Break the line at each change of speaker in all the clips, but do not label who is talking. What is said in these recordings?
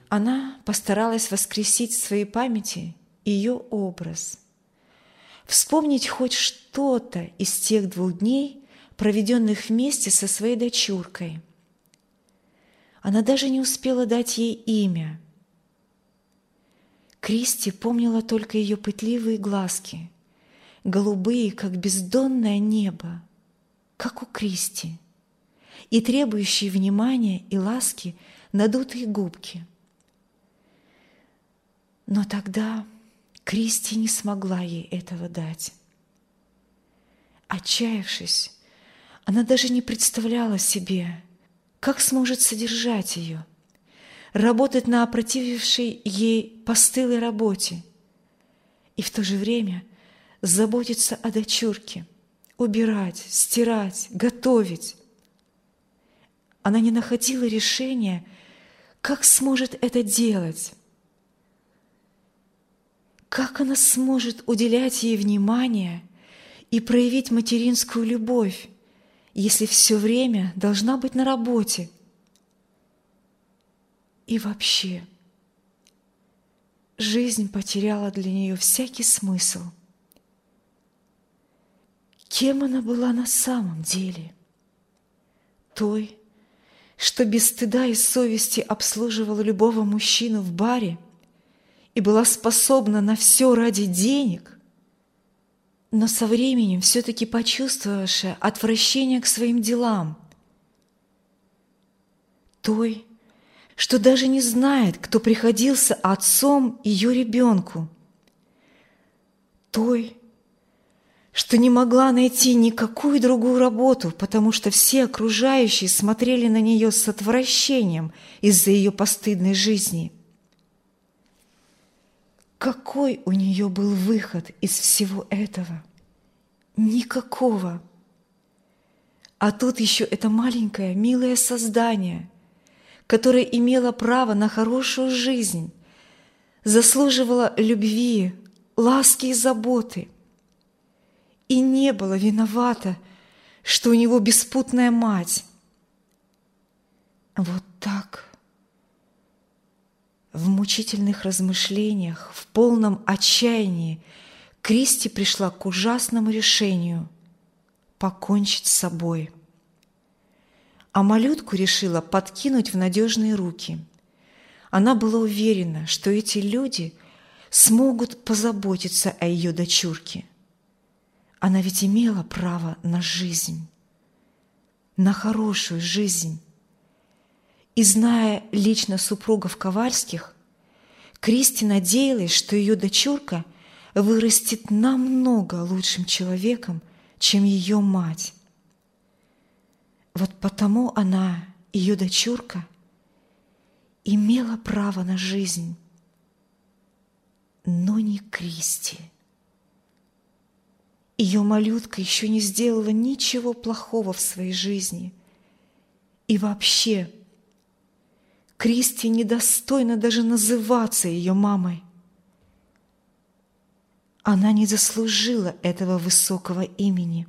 Она постаралась воскресить в своей памяти ее образ, вспомнить хоть что-то из тех 2 дней, проведенных вместе со своей дочуркой. Она даже не успела дать ей имя. Кристи помнила только ее пытливые глазки, голубые, как бездонное небо, как у Кристи, и требующие внимания и ласки надутые губки. Но тогда Кристи не смогла ей этого дать. Отчаявшись, она даже не представляла себе, как сможет содержать ее, работать на опротивившей ей постылой работе и в то же время заботиться о дочурке, убирать, стирать, готовить. Она не находила решения, как сможет это делать, как она сможет уделять ей внимание и проявить материнскую любовь, если все время должна быть на работе. И вообще, жизнь потеряла для нее всякий смысл. Кем она была на самом деле? Той, что без стыда и совести обслуживала любого мужчину в баре и была способна на все ради денег, но со временем все-таки почувствовавшая отвращение к своим делам. Той, что даже не знает, кто приходился отцом ее ребенку. Той, что не могла найти никакую другую работу, потому что все окружающие смотрели на нее с отвращением из-за ее постыдной жизни. Какой у нее был выход из всего этого? Никакого. А тут еще это маленькое, милое создание, которое имело право на хорошую жизнь, заслуживало любви, ласки и заботы, и не было виновата, что у него беспутная мать. Вот так, в мучительных размышлениях, в полном отчаянии, Кристи пришла к ужасному решению – покончить с собой. А малютку решила подкинуть в надежные руки. Она была уверена, что эти люди смогут позаботиться о ее дочурке. Она ведь имела право на жизнь, на хорошую жизнь. И зная лично супругов Ковальских, Кристи надеялась, что ее дочурка вырастет намного лучшим человеком, чем ее мать. Вот потому она, ее дочурка, имела право на жизнь, но не Кристи. Ее малютка еще не сделала ничего плохого в своей жизни. И вообще, Кристи недостойна даже называться ее мамой. Она не заслужила этого высокого имени.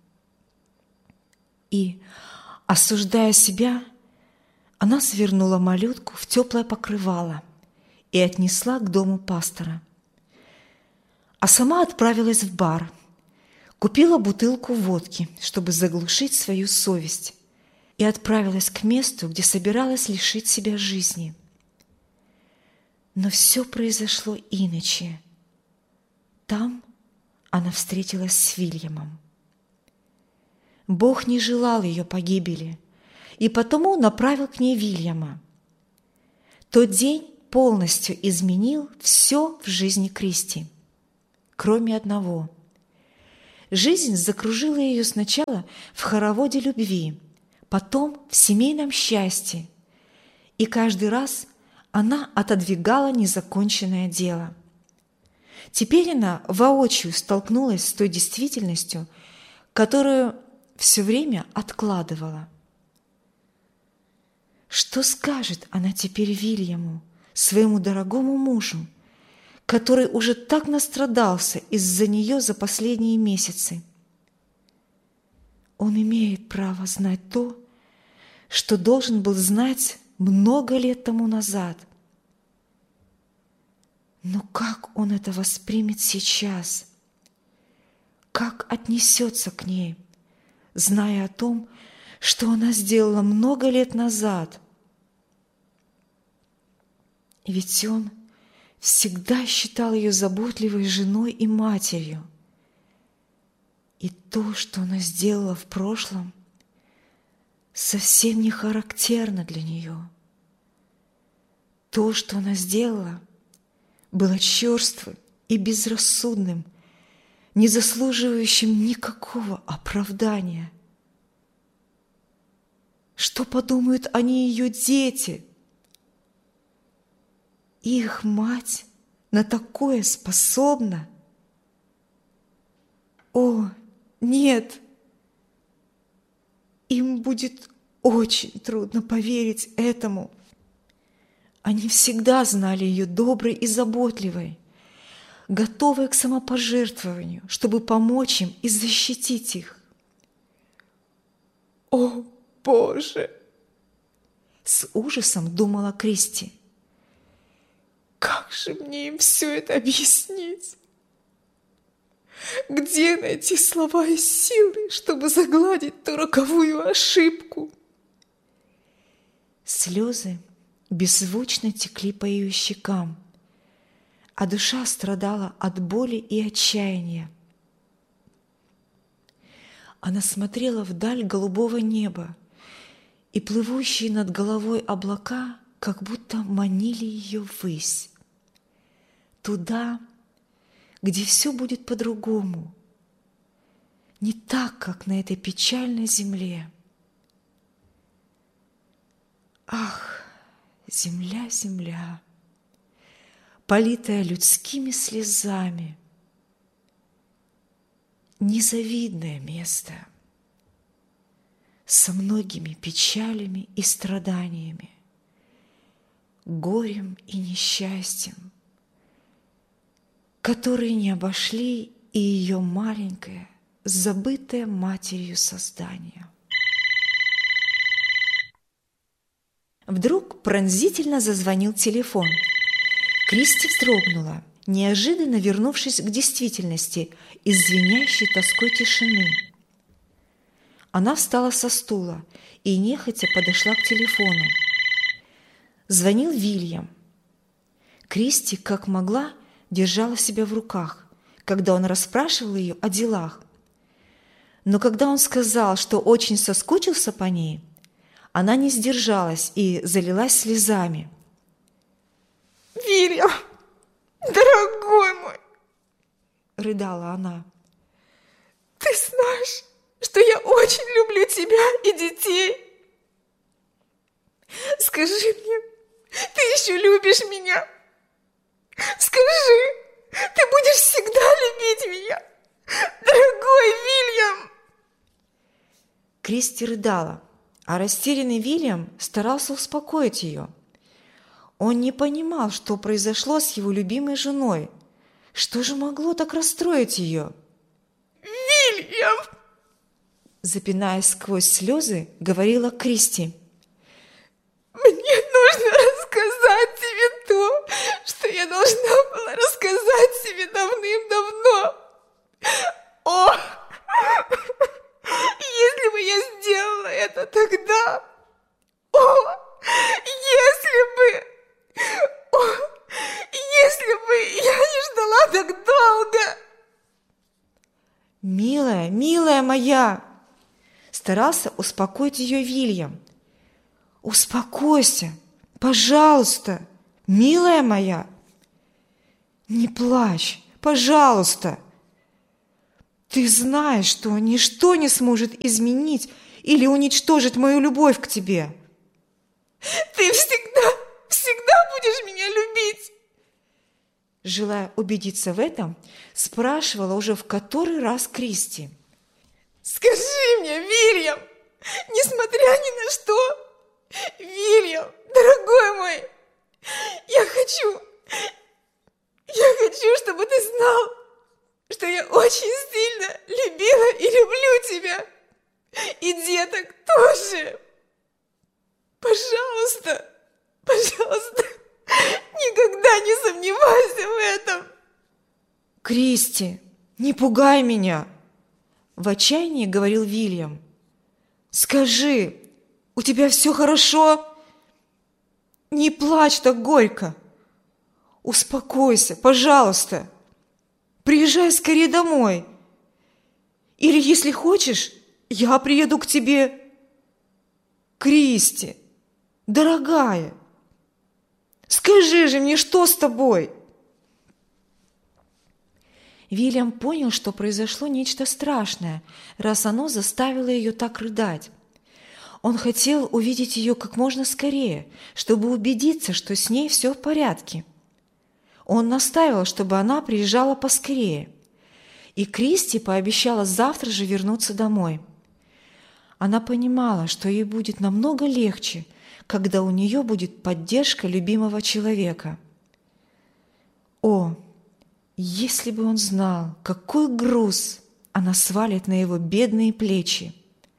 И, осуждая себя, она свернула малютку в теплое покрывало и отнесла к дому пастора. А сама отправилась в бар, купила бутылку водки, чтобы заглушить свою совесть, и отправилась к месту, где собиралась лишить себя жизни. Но все произошло иначе. Там она встретилась с Вильямом. Бог не желал ее погибели, и потому направил к ней Вильяма. Тот день полностью изменил все в жизни Кристи, кроме одного. Жизнь закружила ее сначала в хороводе любви, потом в семейном счастье, и каждый раз она отодвигала незаконченное дело. Теперь она воочию столкнулась с той действительностью, которую все время откладывала. Что скажет она теперь Вильяму, своему дорогому мужу, который уже так настрадался из-за нее за последние месяцы? Он имеет право знать то, что должен был знать много лет тому назад, Но как он это воспримет сейчас? Как отнесется к ней, зная о том, что она сделала много лет назад? Ведь он всегда считал ее заботливой женой и матерью. И то, что она сделала в прошлом, совсем не характерно для нее. То, что она сделала, было черствым и безрассудным, не заслуживающим никакого оправдания. Что подумают о ней ее дети? Их мать на такое способна? О, нет! Им будет очень трудно поверить этому. Они всегда знали ее доброй и заботливой, готовой к самопожертвованию, чтобы помочь им и защитить их. «О, Боже!» — с ужасом думала Кристи. «Как же мне им все это объяснить? Где найти слова и силы, чтобы загладить ту роковую ошибку?» Слезы беззвучно текли по ее щекам, а душа страдала от боли и отчаяния. Она смотрела вдаль голубого неба, и плывущие над головой облака как будто манили ее ввысь, туда, где все будет по-другому, не так, как на этой печальной земле. Ах, земля, земля, политая людскими слезами, незавидное место, со многими печалями и страданиями, горем и несчастьем, которые не обошли и ее маленькое, забытое матерью создание. Вдруг пронзительно зазвонил телефон. Кристи вздрогнула, неожиданно вернувшись к действительности из звенящей тоской тишины. Она встала со стула и нехотя подошла к телефону. Звонил Вильям. Кристи, как могла, держала себя в руках, когда он расспрашивал ее о делах. Но когда он сказал, что очень соскучился по ней, она не сдержалась и залилась слезами. «Вильям, дорогой мой!» – рыдала она. «Ты знаешь, что я очень люблю тебя и детей. Скажи мне, ты еще любишь меня? Скажи, ты будешь всегда любить меня, дорогой Вильям!» Кристи рыдала, а растерянный Вильям старался успокоить ее. Он не понимал, что произошло с его любимой женой. Что же могло так расстроить ее? «Вильям!» Запинаясь сквозь слезы, говорила Кристи. «Мне нужно рассказать тебе то, что я должна была рассказать тебе давным-давно. О, если бы я сделала это тогда! О, если бы я не ждала так долго!» «Милая, милая моя!» Старался успокоить ее Вильям. «Успокойся, пожалуйста, милая моя! Не плачь, пожалуйста! Ты знаешь, что ничто не сможет изменить или уничтожить мою любовь к тебе. Ты всегда будешь меня любить!» Желая убедиться в этом, спрашивала уже в который раз Кристи. «Скажи мне, Вильям, несмотря ни на что, Вильям, дорогой мой, я хочу, чтобы ты знал, что я очень сильно любила и люблю тебя, и деток тоже. Пожалуйста, никогда не сомневайся в «Кристи, не пугай меня!» – в отчаянии говорил Вильям. «Скажи, у тебя все хорошо? Не плачь так горько! Успокойся, пожалуйста! Приезжай скорее домой! Или, если хочешь, я приеду к тебе! Кристи, дорогая, скажи же мне, что с тобой?» Вильям понял, что произошло нечто страшное, раз оно заставило ее так рыдать. Он хотел увидеть ее как можно скорее, чтобы убедиться, что с ней все в порядке. Он настаивал, чтобы она приезжала поскорее. И Кристи пообещала завтра же вернуться домой. Она понимала, что ей будет намного легче, когда у нее будет поддержка любимого человека. О, если бы он знал, какой груз она свалит на его бедные плечи!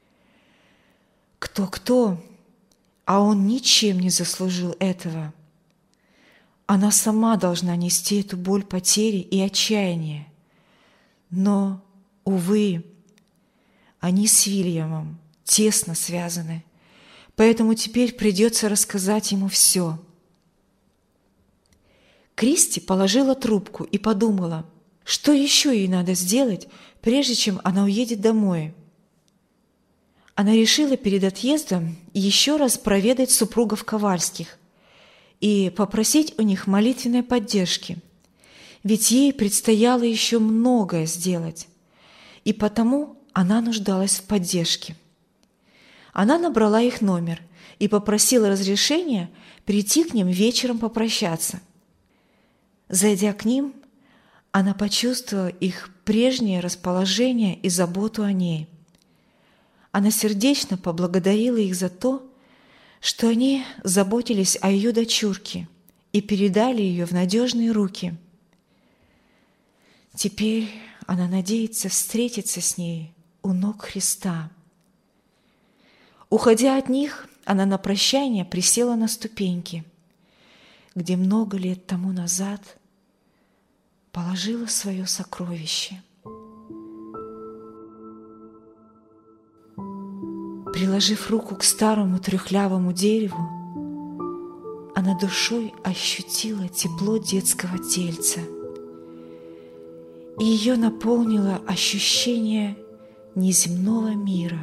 Кто-кто, а он ничем не заслужил этого. Она сама должна нести эту боль потери и отчаяния. Но, увы, они с Вильямом тесно связаны, поэтому теперь придется рассказать ему все. Кристи положила трубку и подумала, что еще ей надо сделать, прежде чем она уедет домой. Она решила перед отъездом еще раз проведать супругов Ковальских и попросить у них молитвенной поддержки, ведь ей предстояло еще многое сделать, и потому она нуждалась в поддержке. Она набрала их номер и попросила разрешения прийти к ним вечером попрощаться. Зайдя к ним, она почувствовала их прежнее расположение и заботу о ней. Она сердечно поблагодарила их за то, что они заботились о ее дочурке и передали ее в надежные руки. Теперь она надеется встретиться с ней у ног Христа. Уходя от них, она на прощание присела на ступеньки, где много лет тому назад положила свое сокровище. Приложив руку к старому трухлявому дереву, она душой ощутила тепло детского тельца, и ее наполнило ощущение неземного мира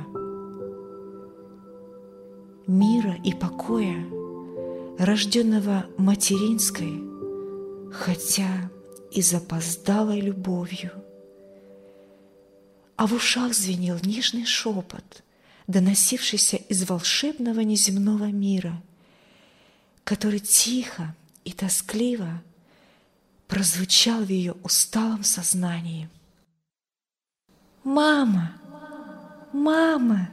и покоя, рожденного материнской, хотя и запоздалой любовью. А в ушах звенел нежный шепот, доносившийся из волшебного неземного мира, который тихо и тоскливо прозвучал в ее усталом сознании. «Мама, мама,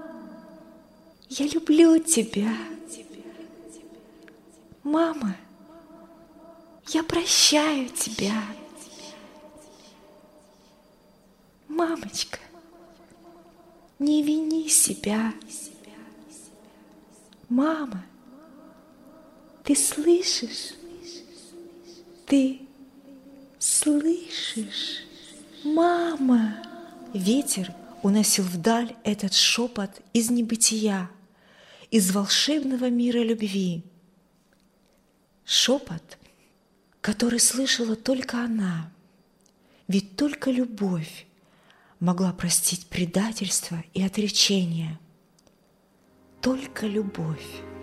я люблю тебя. Мама, я прощаю тебя. Мамочка, не вини себя. Мама, ты слышишь? Ты слышишь? Мама!» Ветер уносил вдаль этот шепот из небытия, из волшебного мира любви. Шепот, который слышала только она, ведь только любовь могла простить предательство и отречение. Только любовь.